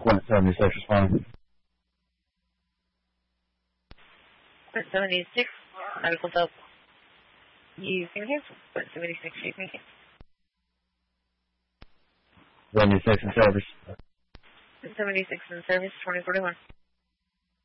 Point 76 responding. Point 76, medical help. You can hear. Point 76, you can hear. 76 in service. Point 76 in service, 2041.